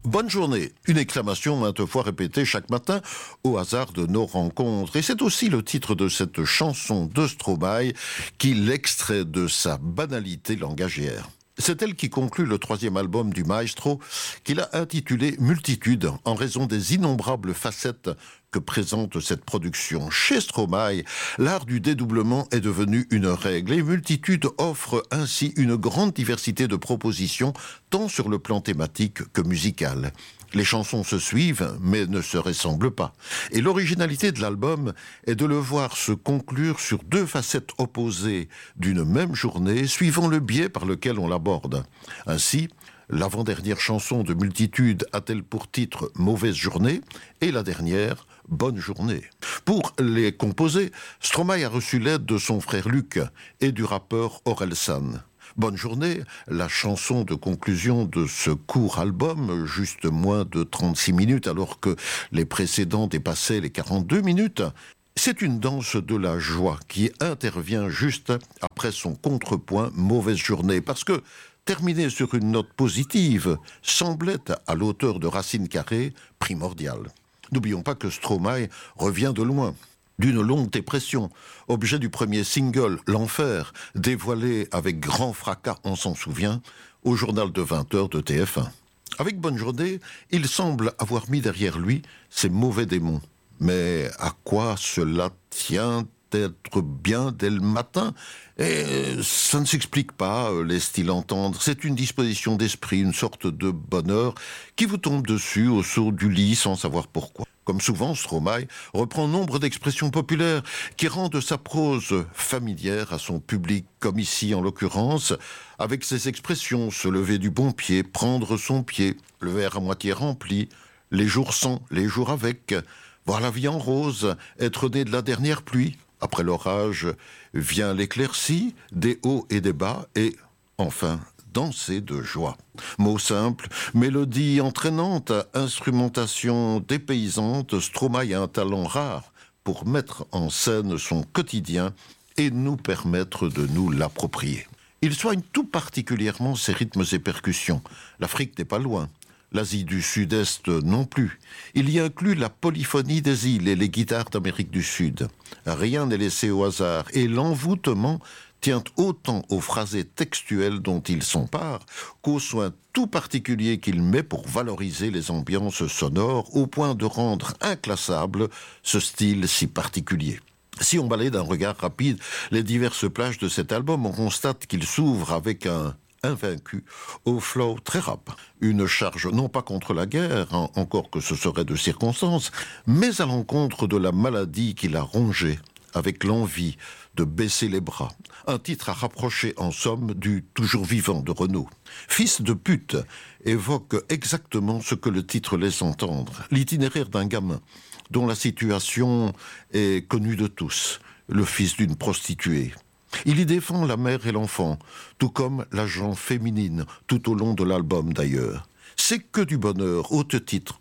Bonne journée, une exclamation maintes fois répétée chaque matin au hasard de nos rencontres. Et c'est aussi le titre de cette chanson de Stromae qui l'extrait de sa banalité langagière. C'est elle qui conclut le 3e album du maestro qu'il a intitulé Multitude en raison des innombrables facettes que présente cette production. Chez Stromae, l'art du dédoublement est devenu une règle et Multitude offre ainsi une grande diversité de propositions tant sur le plan thématique que musical. Les chansons se suivent, mais ne se ressemblent pas. Et l'originalité de l'album est de le voir se conclure sur 2 facettes opposées d'une même journée, suivant le biais par lequel on l'aborde. Ainsi, l'avant-dernière chanson de Multitude a-t-elle pour titre « Mauvaise journée » et la dernière « Bonne journée ». Pour les composer, Stromae a reçu l'aide de son frère Luc et du rappeur Orelsan. Bonne journée, la chanson de conclusion de ce court album, juste moins de 36 minutes alors que les précédents dépassaient les 42 minutes, c'est une danse de la joie qui intervient juste après son contrepoint Mauvaise journée, parce que terminer sur une note positive semblait à l'auteur de Racine Carrée primordial. N'oublions pas que Stromae revient de loin, d'une longue dépression, objet du premier single, L'Enfer, dévoilé avec grand fracas, on s'en souvient, au journal de 20h de TF1. Avec Bonne journée, il semble avoir mis derrière lui ses mauvais démons. Mais à quoi cela tient d'être bien dès le matin? Et ça ne s'explique pas, laisse-t-il entendre. C'est une disposition d'esprit, une sorte de bonheur qui vous tombe dessus au saut du lit sans savoir pourquoi. Comme souvent, Stromae reprend nombre d'expressions populaires qui rendent sa prose familière à son public, comme ici en l'occurrence, avec ces expressions, se lever du bon pied, prendre son pied, le verre à moitié rempli, les jours sans, les jours avec, voir la vie en rose, être né de la dernière pluie. Après l'orage vient l'éclaircie, des hauts et des bas, et enfin danser de joie. Mots simples, mélodie entraînante, instrumentation dépaysante, Stromae a un talent rare pour mettre en scène son quotidien et nous permettre de nous l'approprier. Il soigne tout particulièrement ses rythmes et percussions. L'Afrique n'est pas loin. L'Asie du Sud-Est non plus. Il y inclut la polyphonie des îles et les guitares d'Amérique du Sud. Rien n'est laissé au hasard et l'envoûtement tient autant aux phrasés textuels dont il s'empare qu'aux soins tout particuliers qu'il met pour valoriser les ambiances sonores au point de rendre inclassable ce style si particulier. Si on balaye d'un regard rapide les diverses plages de cet album, on constate qu'il s'ouvre avec un invaincu au flow très rap. Une charge non pas contre la guerre, encore que ce serait de circonstance, mais à l'encontre de la maladie qui l'a rongé, avec l'envie de baisser les bras. Un titre à rapprocher en somme du toujours vivant de Renaud. Fils de pute évoque exactement ce que le titre laisse entendre, l'itinéraire d'un gamin dont la situation est connue de tous, le fils d'une prostituée. Il y défend la mère et l'enfant, tout comme la gent féminine, tout au long de l'album d'ailleurs. C'est que du bonheur, autre titre,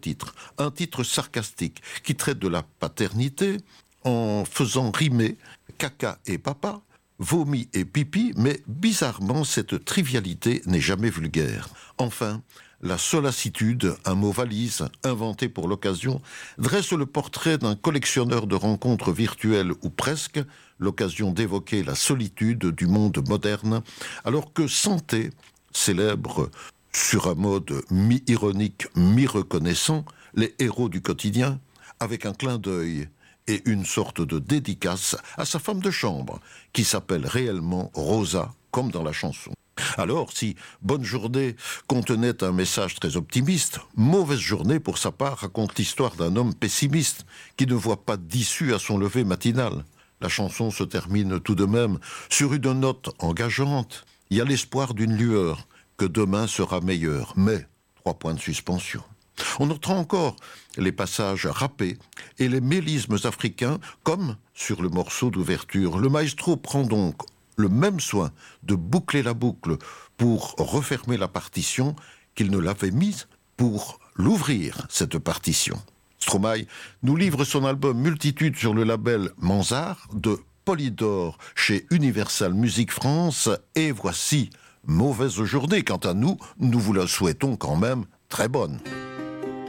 un titre sarcastique qui traite de la paternité en faisant rimer caca et papa, vomi et pipi, mais bizarrement cette trivialité n'est jamais vulgaire. Enfin, la solacitude, un mot valise inventé pour l'occasion, dresse le portrait d'un collectionneur de rencontres virtuelles ou presque, l'occasion d'évoquer la solitude du monde moderne, alors que Santé célèbre, sur un mode mi-ironique, mi-reconnaissant, les héros du quotidien, avec un clin d'œil et une sorte de dédicace à sa femme de chambre, qui s'appelle réellement Rosa, comme dans la chanson. Alors, si Bonne journée contenait un message très optimiste, Mauvaise journée, pour sa part, raconte l'histoire d'un homme pessimiste qui ne voit pas d'issue à son lever matinal. La chanson se termine tout de même sur une note engageante. Il y a l'espoir d'une lueur, que demain sera meilleur, mais 3 points de suspension. On notera encore les passages rappés et les mélismes africains, comme sur le morceau d'ouverture. Le maestro prend donc le même soin de boucler la boucle pour refermer la partition qu'il ne l'avait mise pour l'ouvrir, cette partition. Stromae nous livre son album Multitude sur le label Mansart de Polydor chez Universal Music France, et voici Mauvaise journée. Quant à nous, nous vous la souhaitons quand même très bonne.